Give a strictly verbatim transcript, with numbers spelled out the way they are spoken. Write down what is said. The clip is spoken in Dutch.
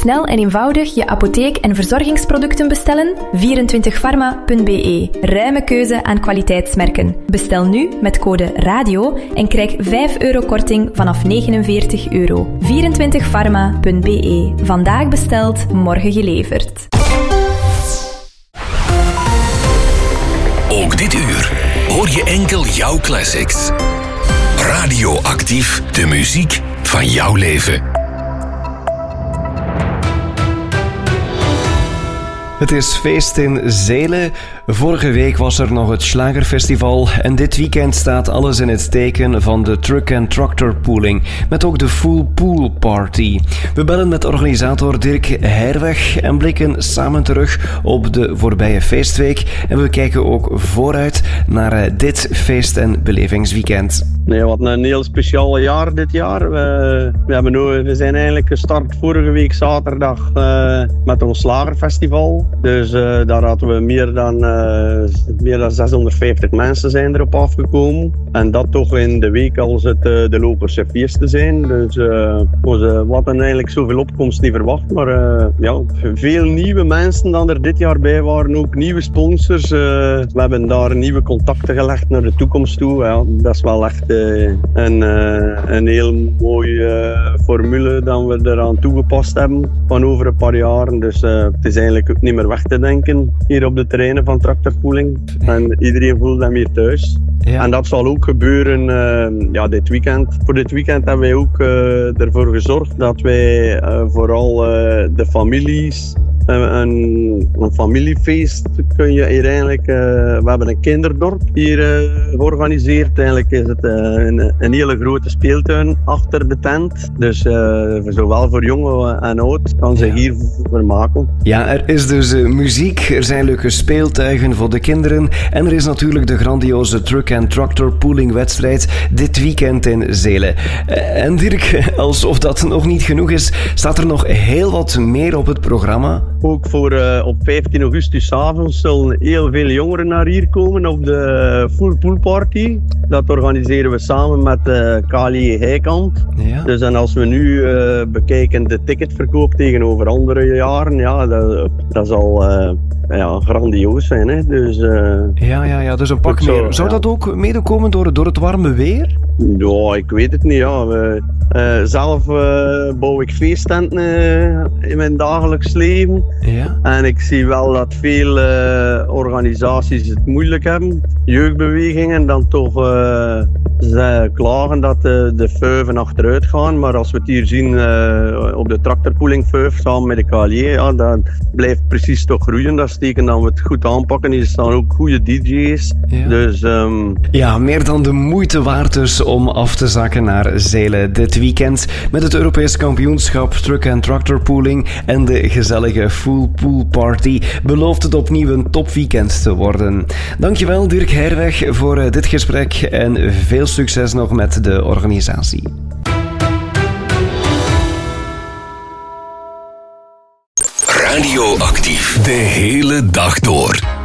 snel en eenvoudig je apotheek- en verzorgingsproducten bestellen? vierentwintig pharma punt b e. Ruime keuze aan kwaliteitsmerken. Bestel nu met code RADIO en krijg vijf euro korting vanaf negenenveertig euro. vierentwintig pharma punt b e. Vandaag besteld, morgen geleverd. Ook dit uur hoor je enkel jouw classics. Radioactief, de muziek van jouw leven. Het is feest in Zelen. Vorige week was er nog het Schlagerfestival en dit weekend staat alles in het teken van de Truck and Tractor Pooling, met ook de Full Pool Party. We bellen met organisator Dirk Herweg en blikken samen terug op de voorbije feestweek en we kijken ook vooruit naar dit feest- en belevingsweekend. Nee, wat een heel speciaal jaar dit jaar. We, we, hebben nu, we zijn eigenlijk gestart vorige week zaterdag uh, met ons Slagerfestival. Dus uh, daar hadden we meer dan, uh, meer dan zeshonderdvijftig mensen zijn erop afgekomen. En dat toch in de week als het uh, de Loperse feesten zijn. Dus uh, we hadden eigenlijk zoveel opkomst niet verwacht. Maar uh, ja, veel nieuwe mensen dan er dit jaar bij waren. Ook nieuwe sponsors. Uh, we hebben daar nieuwe contacten gelegd naar de toekomst toe. Ja, dat is wel echt uh, een, uh, een heel mooie uh, formule dat we eraan toegepast hebben van over een paar jaren. Dus uh, het is eigenlijk ook niet meer weg te denken hier op de terreinen van tractorpooling. En iedereen voelt hem hier thuis. Ja. En dat zal ook gebeuren uh, ja, dit weekend. Voor dit weekend hebben wij ook uh, ervoor gezorgd dat wij uh, vooral uh, de families, uh, een, een familiefeest kun je hier eigenlijk, uh, we hebben een kinderdorp hier uh, georganiseerd. Eigenlijk is het uh, een, een hele grote speeltuin achter de tent. Dus uh, zowel voor jong en oud kan zich hier vermaken. Ja, er is dus uh, muziek, er zijn leuke speeltuigen voor de kinderen en er is natuurlijk de grandioze Truck and Tractor Pooling wedstrijd dit weekend in Zelen. Uh, en Dirk, alsof dat nog niet genoeg is, staat er nog heel wat meer op het programma. Ook voor uh, op vijftien augustus avonds zullen heel veel jongeren naar hier komen op de Full Pool Party. Dat organiseren we samen met uh, K L I Heikant. Ja. Dus en als we nu uh, bekijken de ticketverkoop tegenover andere jaren, ja, dat, dat zal uh, ja, grandioos zijn. Hè? Dus, uh, ja, ja, ja, dus een pak meer. Zou, zou ja. dat ook mede komen door, door het warme weer? Ja, ik weet het niet. Ja. We, uh, zelf uh, bouw ik feesttenten uh, in mijn dagelijks leven. Ja. En ik zie wel dat veel uh, organisaties het moeilijk hebben. Jeugdbewegingen dan toch uh, ze klagen dat uh, de fuiven achteruit gaan. Maar als we het hier zien uh, op de tractorpooling fuif samen met de K L I, ja, dat blijft precies toch groeien. Dat is teken dat we het goed aanpakken. Hier staan ook goede D J's. Ja. Dus, um... ja, meer dan de moeite waard dus om af te zakken naar Zelen dit weekend met het Europees kampioenschap Truck and Tractor Pooling en de gezellige Full Pool Party belooft het opnieuw een topweekend te worden. Dankjewel Dirk Herweg voor dit gesprek en veel succes nog met de organisatie. Radioactief, de hele dag door.